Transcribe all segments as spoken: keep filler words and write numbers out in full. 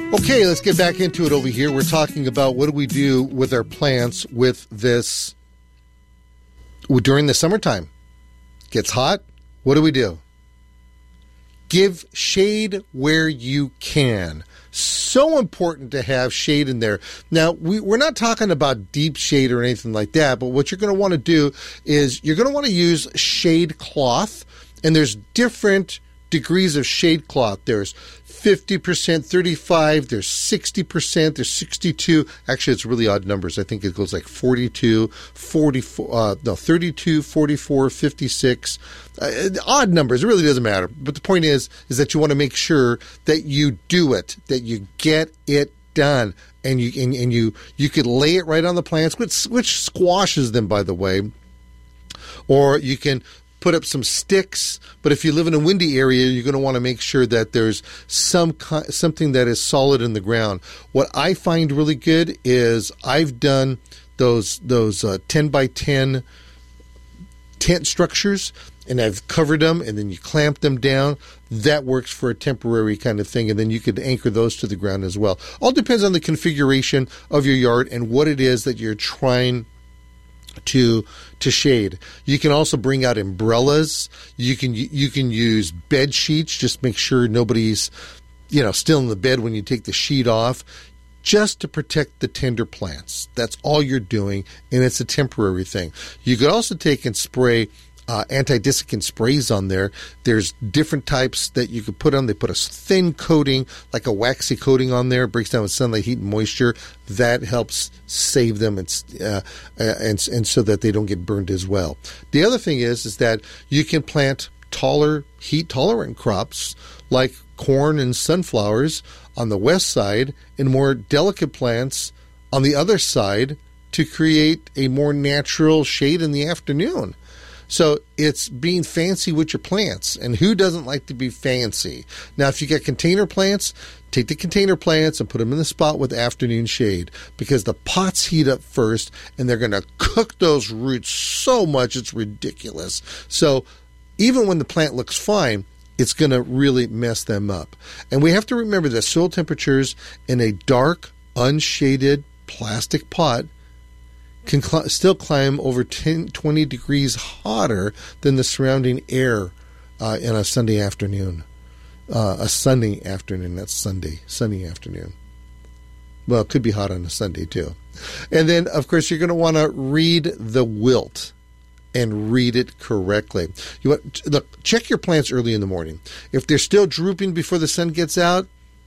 Okay, let's get back into it over here. We're talking about what do we do with our plants with this during the summertime. Gets hot. What do we do? Give shade where you can. So important to have shade in there. Now, we, we're not talking about deep shade or anything like that, but what you're going to want to do is you're going to want to use shade cloth, and there's different degrees of shade cloth. There's fifty percent, thirty-five, there's sixty percent, there's sixty-two. Actually, it's really odd numbers. I think it goes like forty-two, forty-four, uh, no, thirty-two, forty-four, fifty-six. Uh, odd numbers. It really doesn't matter. But the point is, is that you want to make sure that you do it, that you get it done. And you and, and you you could lay it right on the plants, which, which squashes them, by the way. Or you can put up some sticks, but if you live in a windy area, you're going to want to make sure that there's some something that is solid in the ground. What I find really good is I've done those those uh, ten by ten tent structures, and I've covered them, and then you clamp them down. That works for a temporary kind of thing, and then you could anchor those to the ground as well. All depends on the configuration of your yard and what it is that you're trying to to shade. You can also bring out umbrellas. You can you can use bed sheets. Just make sure nobody's, you know, still in the bed when you take the sheet off, just to protect the tender plants. That's all you're doing, and it's a temporary thing. You could also take and spray Uh, anti-desiccant sprays on there. There's different types that you could put on. They put a thin coating, like a waxy coating on there. It breaks down with sunlight, heat, and moisture. That helps save them, and uh, and and so that they don't get burned as well. The other thing is is that you can plant taller, heat-tolerant crops like corn and sunflowers on the west side, and more delicate plants on the other side to create a more natural shade in the afternoon. So it's being fancy with your plants, and who doesn't like to be fancy? Now, if you get container plants, take the container plants and put them in the spot with afternoon shade, because the pots heat up first, and they're going to cook those roots so much it's ridiculous. So even when the plant looks fine, it's going to really mess them up. And we have to remember that soil temperatures in a dark, unshaded plastic pot can cl- still climb over ten, twenty degrees hotter than the surrounding air uh, in a Sunday afternoon. Uh, a sunny afternoon, that's Sunday, sunny afternoon. Well, it could be hot on a Sunday too. And then, of course, you're going to want to read the wilt and read it correctly. You want, look, check your plants early in the morning. If they're still drooping before the sun gets out,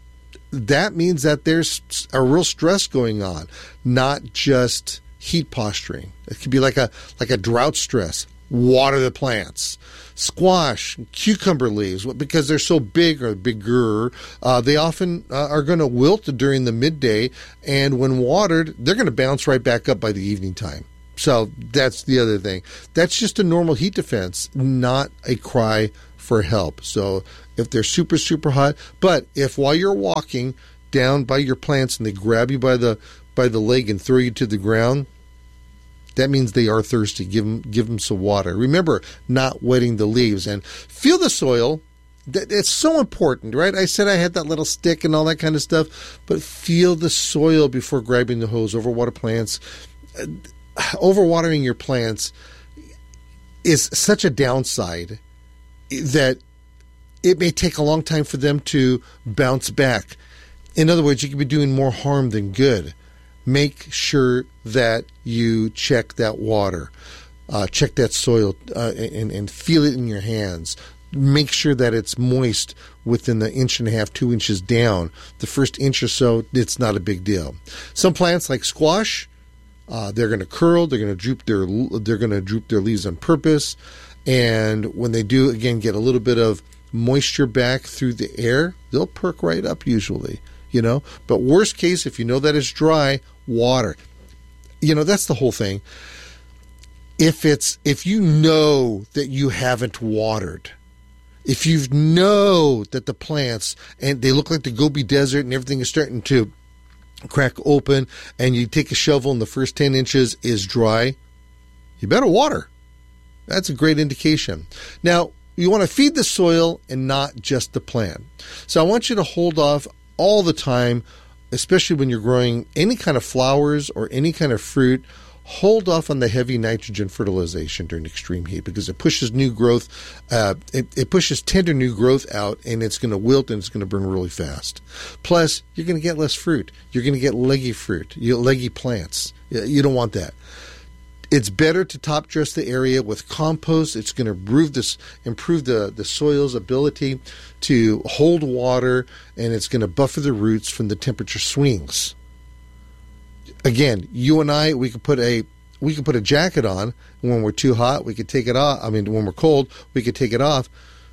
that means that there's a real stress going on, not just heat posturing. It could be like a like a drought stress. Water the plants. Squash, cucumber leaves, because they're so big or bigger, uh, they often uh, are going to wilt during the midday, and when watered, they're going to bounce right back up by the evening time. So that's the other thing. That's just a normal heat defense, not a cry for help. So if they're super, super hot, but if while you're walking down by your plants and they grab you by the by the leg and throw you to the ground, that means they are thirsty. Give them, give them some water. Remember, not wetting the leaves. And feel the soil. It's so important, right? I said I had that little stick and all that kind of stuff, but feel the soil before grabbing the hose. Overwater plants. Overwatering your plants is such a downside that it may take a long time for them to bounce back. In other words, you could be doing more harm than good. Make sure that you check that water, uh, check that soil, uh, and, and feel it in your hands. Make sure that it's moist within the inch and a half, two inches down. The first inch or so, it's not a big deal. Some plants like squash, uh, they're going to curl. They're going to droop their they're going to droop their leaves on purpose. And when they do, again, get a little bit of moisture back through the air, they'll perk right up usually. You know, but worst case, if you know that it's dry, water. You know, that's the whole thing. If it's if you know that you haven't watered, if you know that the plants and they look like the Gobi Desert and everything is starting to crack open, and you take a shovel and the first ten inches is dry, you better water. That's a great indication. Now, you want to feed the soil and not just the plant. So I want you to hold off all the time, especially when you're growing any kind of flowers or any kind of fruit, hold off on the heavy nitrogen fertilization during extreme heat because it pushes new growth, uh, it, it pushes tender new growth out, and it's going to wilt and it's going to burn really fast. Plus, you're going to get less fruit. You're going to get leggy fruit, you know, leggy plants. You don't want that. It's better to top dress the area with compost. It's going to improve this, improve the, the soil's ability to hold water, and it's going to buffer the roots from the temperature swings. Again, you and I, we could put a we could put a jacket on. When we're too hot, we could take it off. I mean, when we're cold, we could take it off.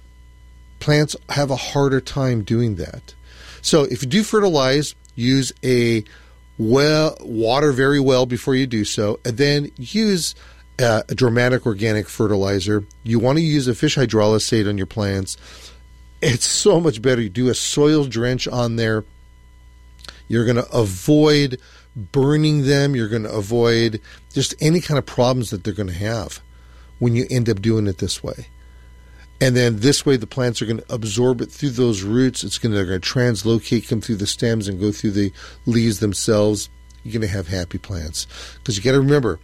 Plants have a harder time doing that. So if you do fertilize, use a well water very well before you do so, and then use uh, a dramatic organic fertilizer. You want to use a fish hydrolysate on your plants. It's so much better. You do a soil drench on there. You're going to avoid burning them. You're going to avoid just any kind of problems that they're going to have when you end up doing it this way. And then this way, the plants are going to absorb it through those roots. It's going to, they're going to translocate, come through the stems and go through the leaves themselves. You're going to have happy plants. Because you got to remember,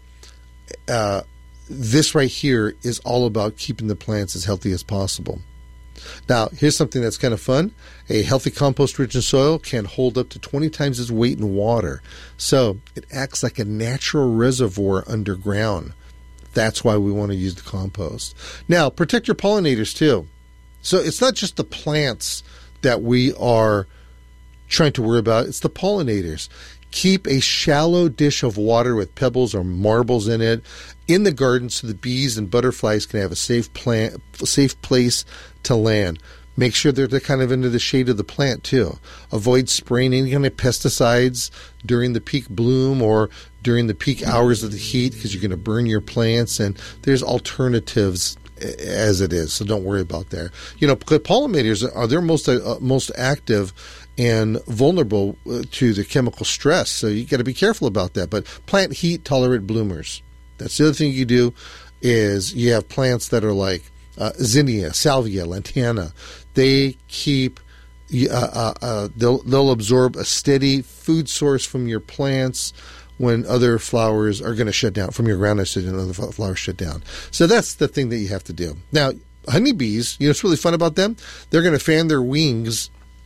uh, this right here is all about keeping the plants as healthy as possible. Now, here's something that's kind of fun. A healthy compost-rich in soil can hold up to twenty times its weight in water. So it acts like a natural reservoir underground. That's why we want to use the compost. Now, protect your pollinators too. So it's not just the plants that we are trying to worry about. It's the pollinators. Keep a shallow dish of water with pebbles or marbles in it in the garden so the bees and butterflies can have a safe plant, safe place to land. Make sure they're kind of into the shade of the plant too. Avoid spraying any kind of pesticides during the peak bloom or during the peak hours of the heat because you're going to burn your plants, and there's alternatives as it is, so don't worry about that. You know, pollinators are they're most uh, most active and vulnerable to the chemical stress, so you got to be careful about that. But plant heat tolerant bloomers. That's the other thing you do is you have plants that are like uh, zinnia, salvia, lantana. They keep uh, uh, uh, they'll they'll absorb a steady food source from your plants when other flowers are going to shut down, from your ground and other flowers shut down. So that's the thing that you have to do. Now, honeybees, you know what's really fun about them? They're going to fan their wings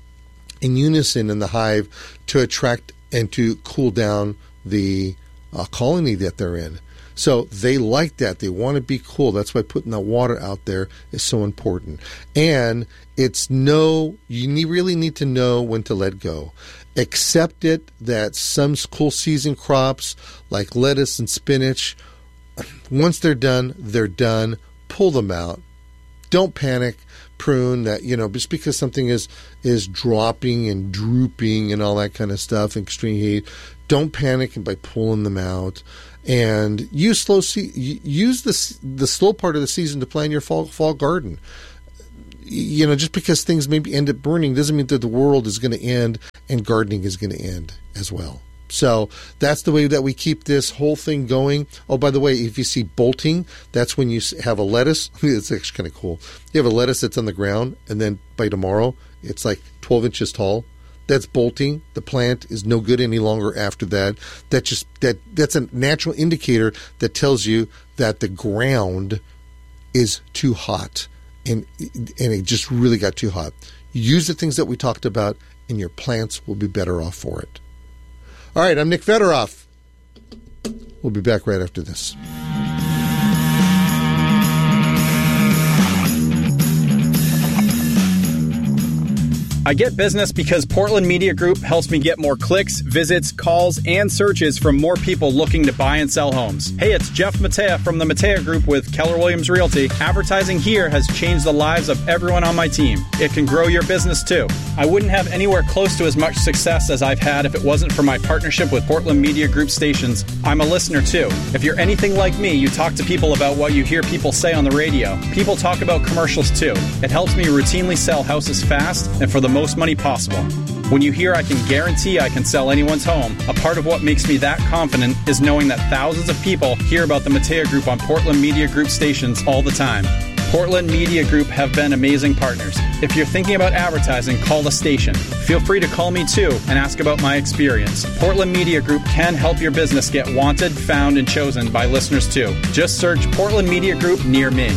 in unison in the hive to attract and to cool down the uh, colony that they're in. So they like that. They want to be cool. That's why putting the water out there is so important. And it's no, you need, really need to know when to let go. Accept it that some cool season crops like lettuce and spinach, once they're done, they're done. Pull them out. Don't panic. Prune that, you know, just because something is is dropping and drooping and all that kind of stuff in extreme heat, don't panic by pulling them out. And use slow se- use the the slow part of the season to plan your fall fall garden. You know, just because things maybe end up burning doesn't mean that the world is going to end and gardening is going to end as well. So that's the way that we keep this whole thing going. Oh, by the way, if you see bolting, that's when you have a lettuce. It's actually kind of cool. You have a lettuce that's on the ground, and then by tomorrow, it's like twelve inches tall. That's bolting. The plant is no good any longer after that. That just that that's a natural indicator that tells you that the ground is too hot, and and it just really got too hot. Use the things that we talked about, and your plants will be better off for it. All right, I'm Nick Fedoroff. We'll be back right after this. I get business because Portland Media Group helps me get more clicks, visits, calls, and searches from more people looking to buy and sell homes. Hey, it's Jeff Matea from the Matea Group with Keller Williams Realty. Advertising here has changed the lives of everyone on my team. It can grow your business too. I wouldn't have anywhere close to as much success as I've had if it wasn't for my partnership with Portland Media Group stations. I'm a listener too. If you're anything like me, you talk to people about what you hear people say on the radio. People talk about commercials too. It helps me routinely sell houses fast and for the most money possible. When you hear I can guarantee I can sell anyone's home, a part of what makes me that confident is knowing that thousands of people hear about the Matea Group on Portland Media Group stations all the time. Portland Media Group have been amazing partners. If you're thinking about advertising, call the station. Feel free to call me too and ask about my experience. Portland Media Group can help your business get wanted, found, and chosen by listeners too. Just search Portland Media Group near me.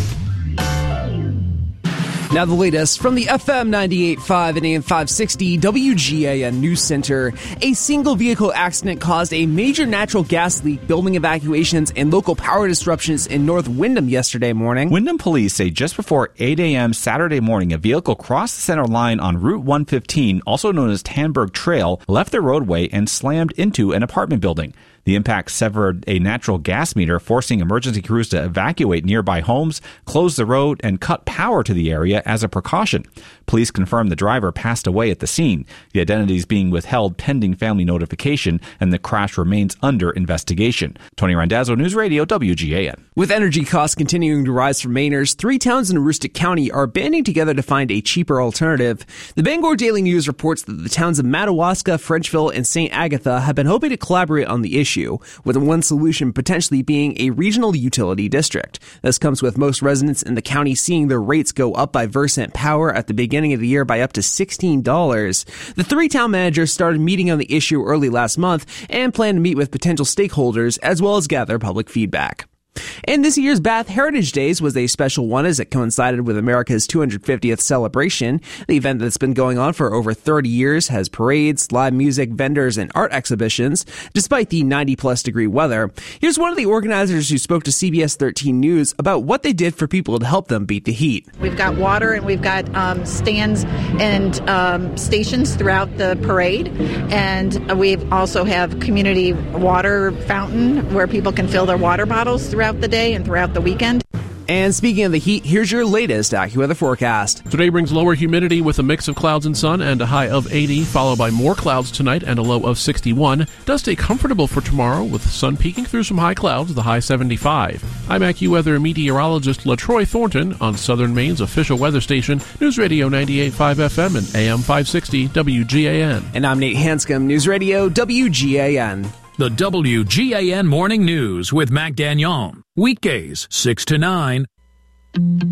Now the latest from the F M ninety-eight point five and A M five sixty W G A N News Center. A single vehicle accident caused a major natural gas leak, building evacuations, and local power disruptions in North Windham yesterday morning. Windham police say just before eight a.m. Saturday morning, a vehicle crossed the center line on Route one fifteen, also known as Tanberg Trail, left the roadway and slammed into an apartment building. The impact severed a natural gas meter, forcing emergency crews to evacuate nearby homes, close the road, and cut power to the area as a precaution. Police confirmed the driver passed away at the scene. The identity is being withheld pending family notification, and the crash remains under investigation. Tony Randazzo, News Radio, W G A N. With energy costs continuing to rise for Mainers, three towns in Aroostook County are banding together to find a cheaper alternative. The Bangor Daily News reports that the towns of Madawaska, Frenchville, and Saint Agatha have been hoping to collaborate on the issue, with one solution potentially being a regional utility district. This comes with most residents in the county seeing their rates go up by Versant Power at the beginning of the year by up to sixteen dollars. The three town managers started meeting on the issue early last month and plan to meet with potential stakeholders as well as gather public feedback. And this year's Bath Heritage Days was a special one as it coincided with America's two hundred fiftieth celebration. The event that's been going on for over thirty years has parades, live music, vendors, and art exhibitions, despite the ninety-plus degree weather. Here's one of the organizers who spoke to C B S thirteen News about what they did for people to help them beat the heat. We've got water and we've got um, stands and um, stations throughout the parade. And we also have community water fountain where people can fill their water bottles throughout the day and throughout the weekend. And speaking of the heat, here's your latest AccuWeather forecast. Today brings lower humidity with a mix of clouds and sun and a high of eighty, followed by more clouds tonight and a low of sixty-one. Does stay comfortable for tomorrow with sun peeking through some high clouds, the high seventy-five. I'm AccuWeather meteorologist LaTroy Thornton on Southern Maine's official weather station, News Radio ninety-eight point five F M and A M five sixty W G A N. And I'm Nate Hanscom, News Radio W G A N. The W G A N Morning News with Mac Dagnon. Weekdays, six to nine.